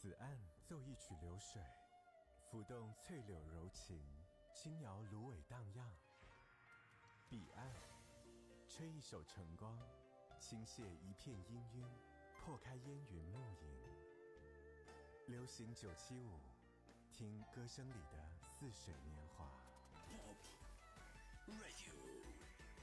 此岸奏一曲流水，浮动翠柳柔情，轻摇芦苇荡漾。彼岸吹一首晨光，倾泻一片氤氲，破开烟云暮影。流行975，听歌声里的似水年华。 Pop Radio。